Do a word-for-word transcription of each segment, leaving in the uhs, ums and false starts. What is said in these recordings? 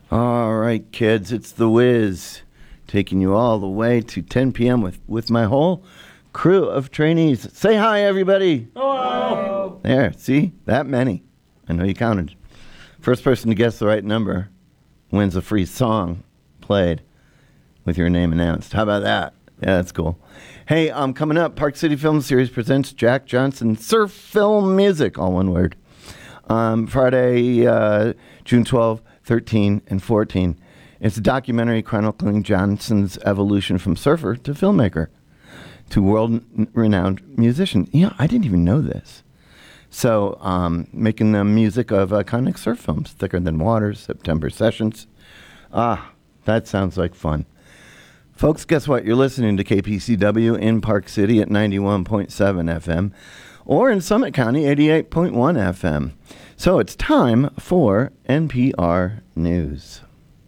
All right, kids, it's The Wiz, taking you all the way to ten p.m. with, with my whole crew of trainees. Say hi, everybody. Hello. There, see? That many. I know you counted. First person to guess the right number wins a free song played with your name announced. How about that? Yeah, that's cool. Hey, um, coming up, Park City Film Series presents Jack Johnson Surf Film Music, all one word. Um, Friday, uh, June twelfth, thirteen, and fourteen. It's a documentary chronicling Johnson's evolution from surfer to filmmaker to world-renowned musician. You know, I didn't even know this. So, um, making the music of iconic surf films, Thicker Than Water, September Sessions. Ah, that sounds like fun. Folks, guess what? You're listening to K P C W in Park City at ninety-one point seven F M or in Summit County, eighty-eight point one F M. So it's time for N P R News.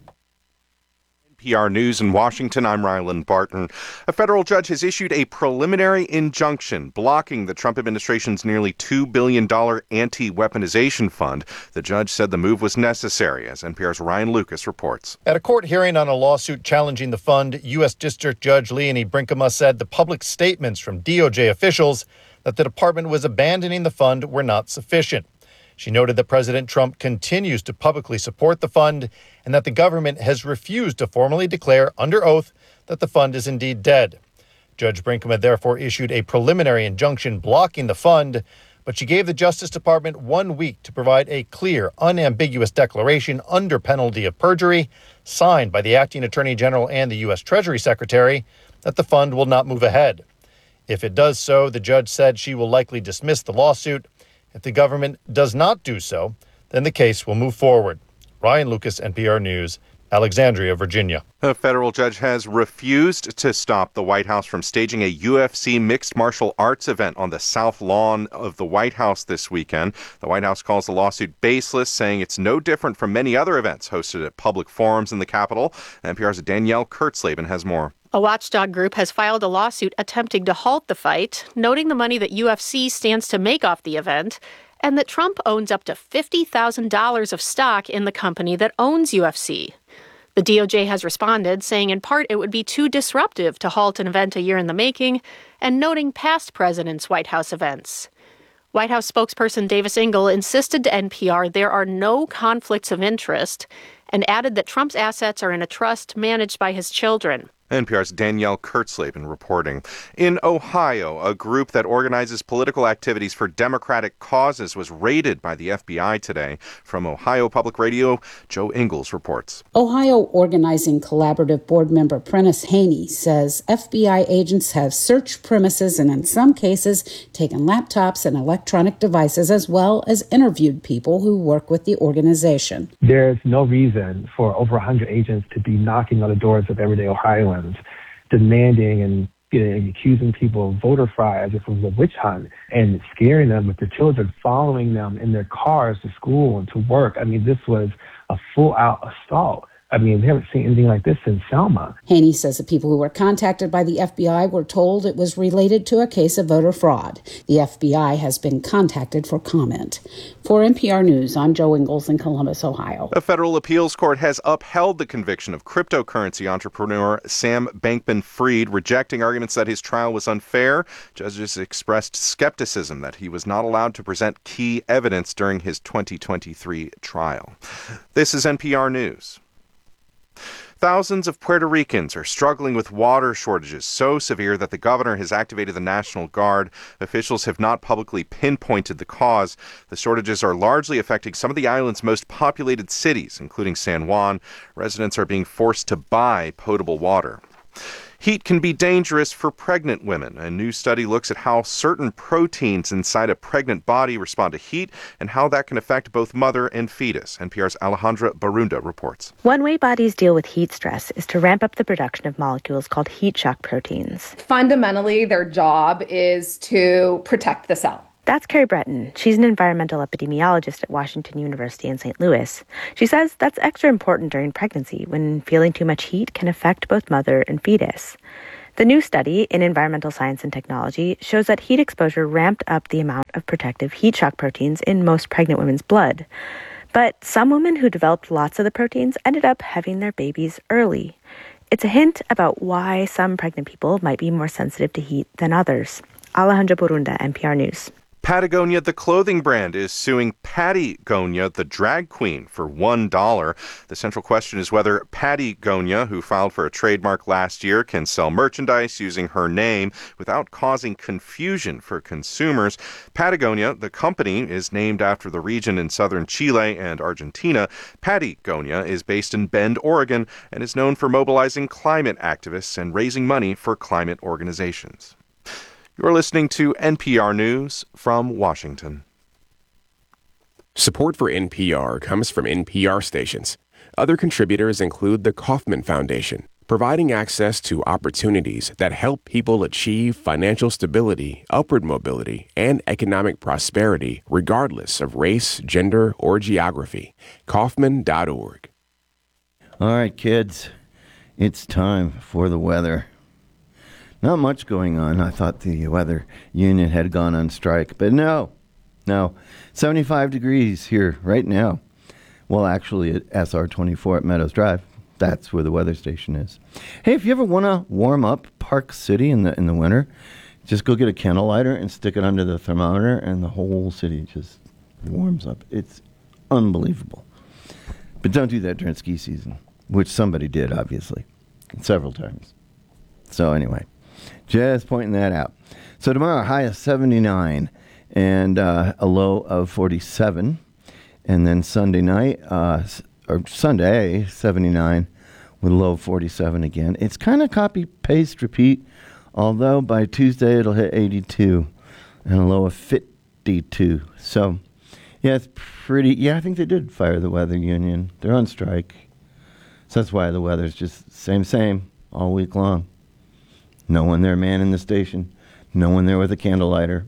N P R News in Washington, I'm Ryland Barton. A federal judge has issued a preliminary injunction blocking the Trump administration's nearly two billion dollars anti-weaponization fund. The judge said the move was necessary, as N P R's Ryan Lucas reports. At a court hearing on a lawsuit challenging the fund, U S. District Judge Leonie Brinkema said the public statements from D O J officials that the department was abandoning the fund were not sufficient. She noted that President Trump continues to publicly support the fund and that the government has refused to formally declare under oath that the fund is indeed dead. Judge Brinkema therefore issued a preliminary injunction blocking the fund, but she gave the Justice Department one week to provide a clear, unambiguous declaration under penalty of perjury, signed by the acting Attorney General and the U S. Treasury Secretary, that the fund will not move ahead. If it does so, the judge said she will likely dismiss the lawsuit. If the government does not do so, then the case will move forward. Ryan Lucas, N P R News, Alexandria, Virginia. A federal judge has refused to stop the White House from staging a U F C mixed martial arts event on the south lawn of the White House this weekend. The White House calls the lawsuit baseless, saying it's no different from many other events hosted at public forums in the Capitol. N P R's Danielle Kurtzleben has more. A watchdog group has filed a lawsuit attempting to halt the fight, noting the money that U F C stands to make off the event, and that Trump owns up to fifty thousand dollars of stock in the company that owns U F C. The D O J has responded, saying in part it would be too disruptive to halt an event a year in the making, and noting past presidents' White House events. White House spokesperson Davis Ingle insisted to N P R there are no conflicts of interest, and added that Trump's assets are in a trust managed by his children. N P R's Danielle Kurtzleben reporting. In Ohio, a group that organizes political activities for Democratic causes was raided by the F B I today. From Ohio Public Radio, Joe Ingles reports. Ohio Organizing Collaborative board member Prentice Haney says F B I agents have searched premises and in some cases taken laptops and electronic devices as well as interviewed people who work with the organization. There's no reason for over one hundred agents to be knocking on the doors of everyday Ohioans, demanding and you know, accusing people of voter fraud as if it was a witch hunt and scaring them with their children, following them in their cars to school and to work. I mean, this was a full-out assault. I mean, we haven't seen anything like this since Selma. Haney says the people who were contacted by the F B I were told it was related to a case of voter fraud. The F B I has been contacted for comment. For N P R News, I'm Joe Ingles in Columbus, Ohio. A federal appeals court has upheld the conviction of cryptocurrency entrepreneur Sam Bankman-Fried, rejecting arguments that his trial was unfair. Judges expressed skepticism that he was not allowed to present key evidence during his twenty twenty-three trial. This is N P R News. Thousands of Puerto Ricans are struggling with water shortages so severe that the governor has activated the National Guard. Officials have not publicly pinpointed the cause. The shortages are largely affecting some of the island's most populated cities, including San Juan. Residents are being forced to buy potable water. Heat can be dangerous for pregnant women. A new study looks at how certain proteins inside a pregnant body respond to heat and how that can affect both mother and fetus. N P R's Alejandra Barunda reports. One way bodies deal with heat stress is to ramp up the production of molecules called heat shock proteins. Fundamentally, their job is to protect the cell. That's Carrie Breton. She's an environmental epidemiologist at Washington University in Saint Louis. She says that's extra important during pregnancy when feeling too much heat can affect both mother and fetus. The new study in Environmental Science and Technology shows that heat exposure ramped up the amount of protective heat shock proteins in most pregnant women's blood. But some women who developed lots of the proteins ended up having their babies early. It's a hint about why some pregnant people might be more sensitive to heat than others. Alejandra Borunda, N P R News. Patagonia, the clothing brand, is suing Pattygonia, the drag queen, for one dollar. The central question is whether Pattygonia, who filed for a trademark last year, can sell merchandise using her name without causing confusion for consumers. Patagonia, the company, is named after the region in southern Chile and Argentina. Pattygonia is based in Bend, Oregon, and is known for mobilizing climate activists and raising money for climate organizations. You're listening to N P R News from Washington. Support for N P R comes from N P R stations. Other contributors include the Kauffman Foundation, providing access to opportunities that help people achieve financial stability, upward mobility, and economic prosperity regardless of race, gender, or geography. Kauffman dot org. All right, kids, it's time for the weather. Not much going on. I thought the weather union had gone on strike, but no, no. seventy-five degrees here right now. Well, actually at S R twenty-four at Meadows Drive. That's where the weather station is. Hey, if you ever want to warm up Park City in the in the winter, just go get a candle lighter and stick it under the thermometer, and the whole city just warms up. It's unbelievable. But don't do that during ski season, which somebody did, obviously, several times. So anyway. Just pointing that out. So tomorrow, high of seventy-nine and uh, a low of forty-seven. And then Sunday night, uh, or Sunday, seventy-nine with a low of forty-seven again. It's kind of copy, paste, repeat. Although by Tuesday, it'll hit eighty-two and a low of fifty-two. So, yeah, it's pretty. Yeah, I think they did fire the weather union. They're on strike. So that's why the weather's just same, same all week long. No one there manning the station. No one there with a candle lighter.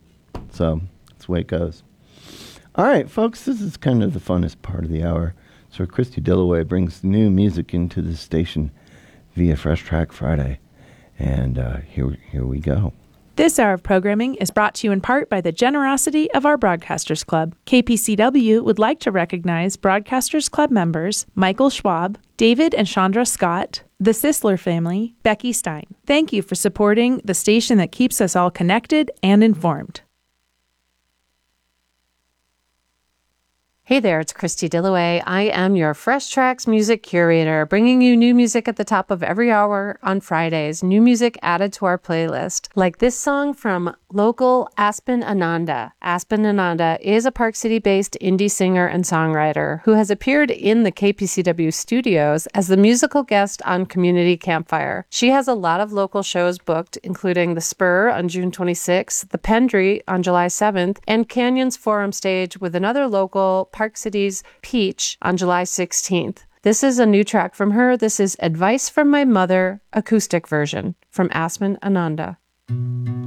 So that's the way it goes. All right, folks, this is kind of the funnest part of the hour. So Christy Dillaway brings new music into the station via Fresh Track Friday. And uh, here, here we go. This hour of programming is brought to you in part by the generosity of our Broadcasters Club. K P C W would like to recognize Broadcasters Club members Michael Schwab, David and Chandra Scott, the Sisler family, Becky Stein. Thank you for supporting the station that keeps us all connected and informed. Hey there, it's Christy Dillaway. I am your Fresh Tracks music curator, bringing you new music at the top of every hour on Fridays. New music added to our playlist, like this song from local Aspen Ananda. Aspen Ananda is a Park City-based indie singer and songwriter who has appeared in the K P C W studios as the musical guest on Community Campfire. She has a lot of local shows booked, including The Spur on June twenty-sixth, The Pendry on July seventh, and Canyons Forum Stage with another local Park City's Peach on July sixteenth. This is a new track from her. This is Advice from My Mother, acoustic version from Aspen Ananda.